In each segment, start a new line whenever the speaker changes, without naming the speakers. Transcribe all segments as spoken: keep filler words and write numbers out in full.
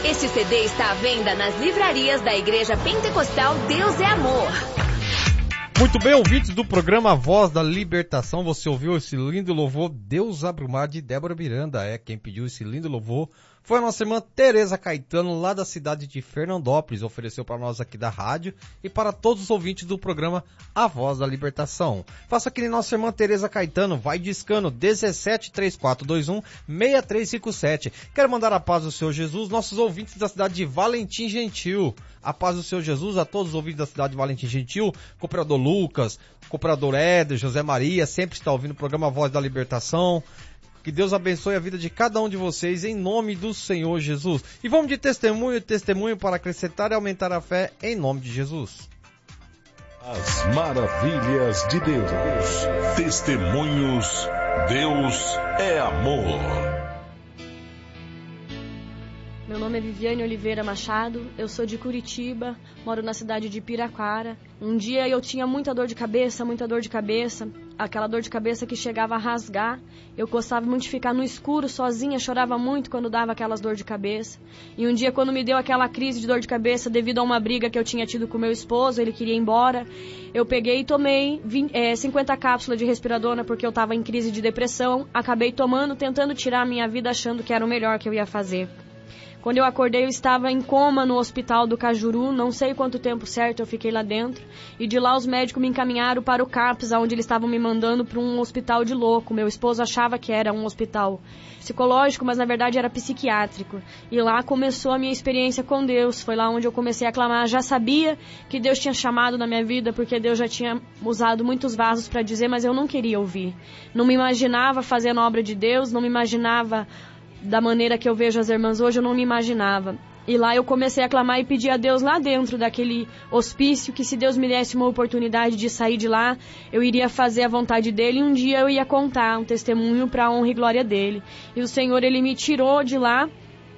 Este C D está à venda nas livrarias da Igreja Pentecostal Deus é Amor.
Muito bem, ouvintes do programa Voz da Libertação, você ouviu esse lindo louvor, Deus abre o mar, de Débora Miranda. É, quem pediu esse lindo louvor foi a nossa irmã Tereza Caetano, lá da cidade de Fernandópolis, ofereceu para nós aqui da rádio e para todos os ouvintes do programa A Voz da Libertação. Faça que nem nossa irmã Tereza Caetano, vai discando dezessete, trinta e quatro, vinte e um, sessenta e três cinquenta e sete. Quero mandar a paz do Senhor Jesus, nossos ouvintes da cidade de Valentim Gentil. A paz do Senhor Jesus a todos os ouvintes da cidade de Valentim Gentil, cooperador Lucas, cooperador Éder, José Maria, sempre está ouvindo o programa Voz da Libertação. Que Deus abençoe a vida de cada um de vocês, em nome do Senhor Jesus. E vamos de testemunho em testemunho para acrescentar e aumentar a fé, em nome de Jesus.
As maravilhas de Deus. Testemunhos. Deus é amor.
Meu nome é Viviane Oliveira Machado, eu sou de Curitiba, moro na cidade de Piraquara. Um dia eu tinha muita dor de cabeça, muita dor de cabeça, aquela dor de cabeça que chegava a rasgar. Eu gostava muito de ficar no escuro sozinha, chorava muito quando dava aquelas dor de cabeça. E um dia, quando me deu aquela crise de dor de cabeça devido a uma briga que eu tinha tido com meu esposo, ele queria ir embora, eu peguei e tomei vinte, é, cinquenta cápsulas de Respiradona porque eu estava em crise de depressão. Acabei tomando, tentando tirar a minha vida, achando que era o melhor que eu ia fazer. Quando eu acordei, eu estava em coma no hospital do Cajuru, não sei quanto tempo certo eu fiquei lá dentro, e de lá os médicos me encaminharam para o CAPS, onde eles estavam me mandando para um hospital de louco. Meu esposo achava que era um hospital psicológico, mas na verdade era psiquiátrico. E lá começou a minha experiência com Deus, foi lá onde eu comecei a clamar. Já sabia que Deus tinha chamado na minha vida, porque Deus já tinha usado muitos vasos para dizer, mas eu não queria ouvir. Não me imaginava fazendo a obra de Deus, não me imaginava da maneira que eu vejo as irmãs hoje, eu não me imaginava. E lá eu comecei a clamar e pedir a Deus lá dentro daquele hospício, que se Deus me desse uma oportunidade de sair de lá, eu iria fazer a vontade dele, e um dia eu ia contar um testemunho para a honra e glória dele. E o Senhor, ele me tirou de lá,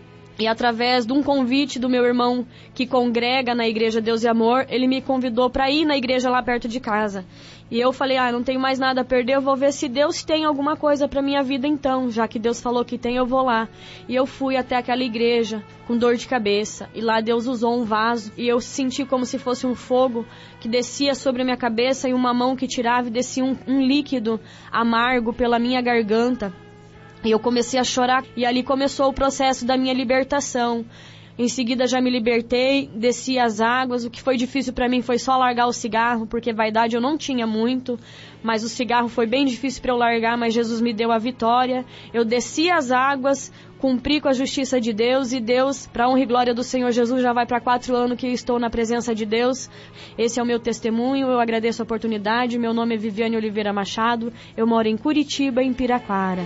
e através de um convite do meu irmão que congrega na Igreja Deus e Amor, ele me convidou para ir na igreja lá perto de casa. E eu falei, ah, não tenho mais nada a perder, eu vou ver se Deus tem alguma coisa para minha vida então, já que Deus falou que tem, eu vou lá. E eu fui até aquela igreja com dor de cabeça, e lá Deus usou um vaso, e eu senti como se fosse um fogo que descia sobre a minha cabeça, e uma mão que tirava e descia um, um líquido amargo pela minha garganta. E eu comecei a chorar, e ali começou o processo da minha libertação. Em seguida já me libertei, desci as águas. O que foi difícil para mim foi só largar o cigarro, porque vaidade eu não tinha muito, mas o cigarro foi bem difícil para eu largar, mas Jesus me deu a vitória. Eu desci as águas, cumpri com a justiça de Deus, e Deus, para honra e glória do Senhor Jesus, já vai para quatro anos que eu estou na presença de Deus. Esse é o meu testemunho, eu agradeço a oportunidade. Meu nome é Viviane Oliveira Machado, eu moro em Curitiba, em Piraquara.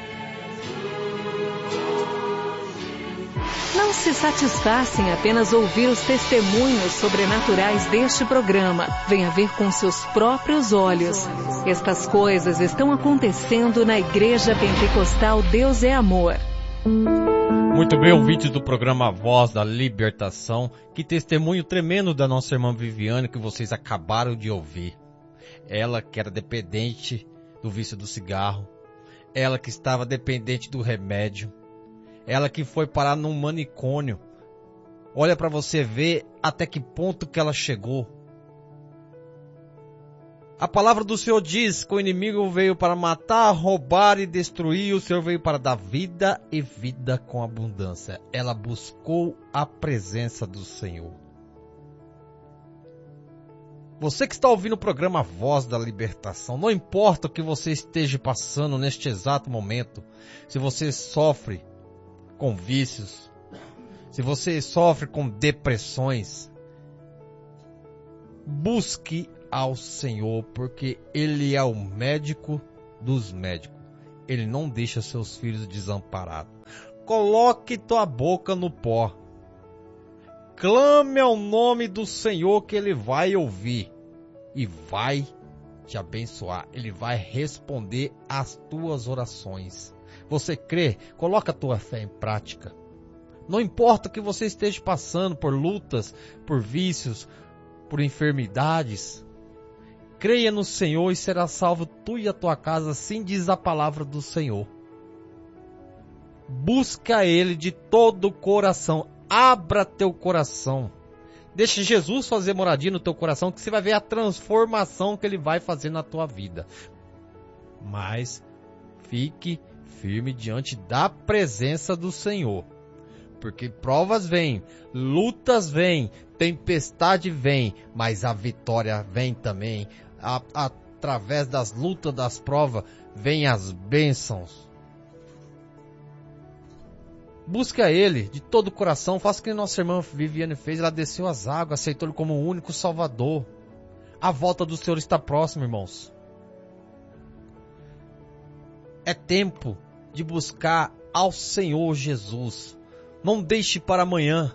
Não se satisfaça em apenas ouvir os testemunhos sobrenaturais deste programa. Venha ver com seus próprios olhos. Estas coisas estão acontecendo na Igreja Pentecostal Deus é Amor.
Muito bem, ouvintes do programa Voz da Libertação. Que testemunho tremendo da nossa irmã Viviane que vocês acabaram de ouvir. Ela que era dependente do vício do cigarro. Ela que estava dependente do remédio. Ela que foi parar num manicômio. Olha para você ver até que ponto que ela chegou. A palavra do Senhor diz que o inimigo veio para matar, roubar e destruir. O Senhor veio para dar vida e vida com abundância. Ela buscou a presença do Senhor. Você que está ouvindo o programa Voz da Libertação, não importa o que você esteja passando neste exato momento, se você sofre com vícios, se você sofre com depressões, busque ao Senhor, porque Ele é o médico dos médicos. Ele não deixa seus filhos desamparados. Coloque tua boca no pó. Clame ao nome do Senhor, que Ele vai ouvir e vai te abençoar. Ele vai responder às tuas orações. Você crê? Coloca a tua fé em prática. Não importa o que você esteja passando, por lutas, por vícios, por enfermidades. Creia no Senhor e será salvo tu e a tua casa, assim diz a palavra do Senhor. Busca Ele de todo o coração. Abra teu coração. Deixe Jesus fazer moradia no teu coração, que você vai ver a transformação que ele vai fazer na tua vida. Mas fique firme diante da presença do Senhor. Porque provas vêm, lutas vêm, tempestade vem, mas a vitória vem também. A, a, através das lutas, das provas, vem as bênçãos. Busque a Ele de todo o coração. Faça o que nossa irmã Viviane fez. Ela desceu as águas, aceitou Ele como o único Salvador. A volta do Senhor está próxima, irmãos. É tempo de buscar ao Senhor Jesus. Não deixe para amanhã.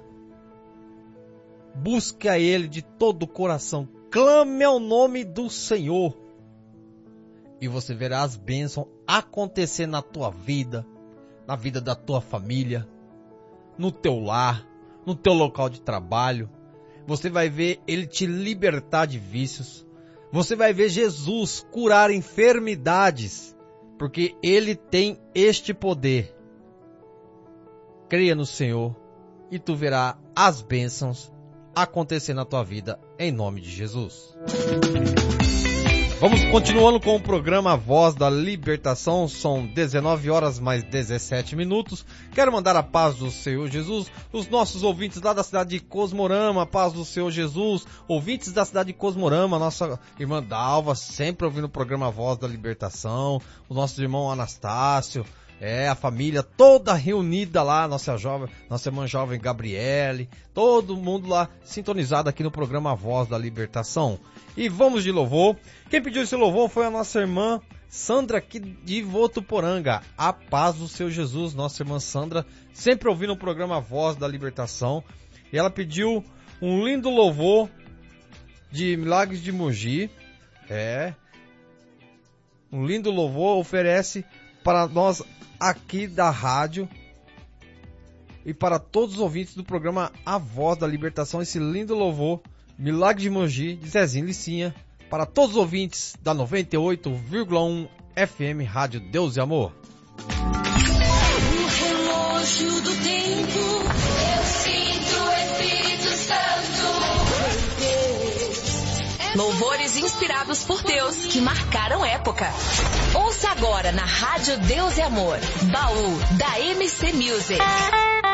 Busque a Ele de todo o coração. Clame ao nome do Senhor. E você verá as bênçãos acontecer na tua vida, na vida da tua família, no teu lar, no teu local de trabalho. Você vai ver Ele te libertar de vícios. Você vai ver Jesus curar enfermidades, porque Ele tem este poder. Creia no Senhor e tu verás as bênçãos acontecer na tua vida, em nome de Jesus. Vamos continuando com o programa Voz da Libertação. São dezenove horas mais dezessete minutos. Quero mandar a paz do Senhor Jesus, os nossos ouvintes lá da cidade de Cosmorama, a paz do Senhor Jesus, ouvintes da cidade de Cosmorama, nossa irmã Dalva, sempre ouvindo o programa Voz da Libertação, o nosso irmão Anastácio, é, a família toda reunida lá, nossa jovem, nossa irmã jovem Gabriele, todo mundo lá sintonizado aqui no programa Voz da Libertação. E vamos de louvor. Quem pediu esse louvor foi a nossa irmã Sandra aqui de Votuporanga. A paz do Senhor Jesus, nossa irmã Sandra, sempre ouvindo o programa Voz da Libertação. E ela pediu um lindo louvor de Milagres de Mogi. É, um lindo louvor oferece para nós aqui da rádio e para todos os ouvintes do programa A Voz da Libertação, esse lindo louvor, Milagre de Mogi, de Zezinho Licinha, para todos os ouvintes da noventa e oito vírgula um F M Rádio Deus e Amor.
O relógio do tempo, eu sinto o Espírito Santo.
Louvores inspirados por Deus, que marcaram época. Ouça agora na Rádio Deus e Amor, Baú, da M C Music.